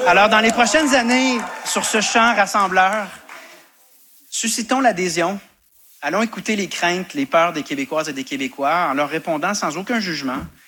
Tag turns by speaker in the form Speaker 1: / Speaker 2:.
Speaker 1: Alors, dans les prochaines années, sur ce chant rassembleur, suscitons l'adhésion. Allons écouter les craintes, les peurs des Québécoises et des Québécois en leur répondant sans aucun jugement